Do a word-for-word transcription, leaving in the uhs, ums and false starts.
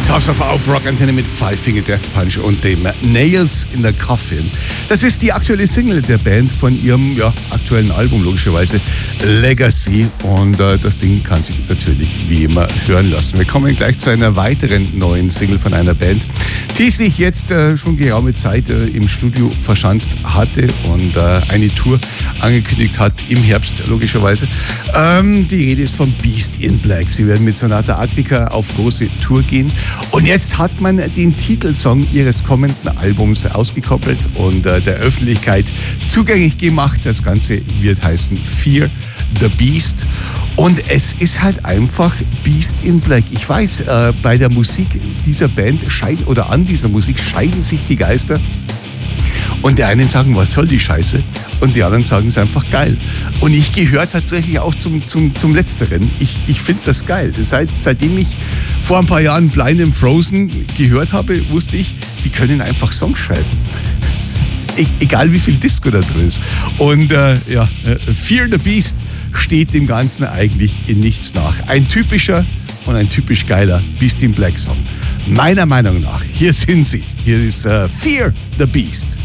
Toss of auf Rock Antenne mit Five Finger Death Punch und dem Nails in the Coffin. Das ist die aktuelle Single der Band von ihrem ja, aktuellen Album, logischerweise Legacy. Und äh, das Ding kann sich natürlich wie immer hören lassen. Wir kommen gleich zu einer weiteren neuen Single von einer Band, die sich jetzt äh, schon geraume Zeit äh, im Studio verschanzt hatte und äh, eine Tour angekündigt hat im Herbst, logischerweise. Ähm, die Rede ist von Beast in Black. Sie werden mit Sonata Arctica auf große Tour gehen. Und jetzt hat man den Titelsong ihres kommenden Albums ausgekoppelt und äh, der Öffentlichkeit zugänglich gemacht. Das Ganze wird heißen Fear the Beast. Und es ist halt einfach Beast in Black. Ich weiß, äh, bei der Musik dieser Band scheiden, oder an dieser Musik scheiden sich die Geister. Und die einen sagen, was soll die Scheiße? Und die anderen sagen, es ist einfach geil. Und ich gehöre tatsächlich auch zum, zum, zum Letzteren. Ich, ich finde das geil. Seit, seitdem ich vor ein paar Jahren Blind and Frozen gehört habe, wusste ich, die können einfach Songs schreiben. E- egal wie viel Disco da drin ist. Und äh, ja, Fear the Beast steht dem Ganzen eigentlich in nichts nach. Ein typischer und ein typisch geiler Beast in Black Song. Meiner Meinung nach. Hier sind sie. Hier ist uh, Fear the Beast.